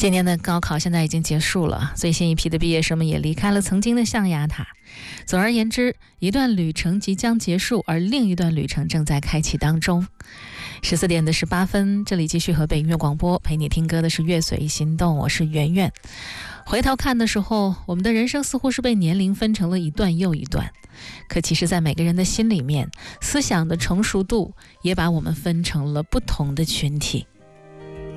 今年的高考现在已经结束了，最新一批的毕业生们也离开了曾经的象牙塔。总而言之，一段旅程即将结束，而另一段旅程正在开启当中。14点的18分，这里继续河北音乐广播，陪你听歌的是乐随心动，我是圆圆。回头看的时候，我们的人生似乎是被年龄分成了一段又一段，可其实在每个人的心里面，思想的成熟度也把我们分成了不同的群体。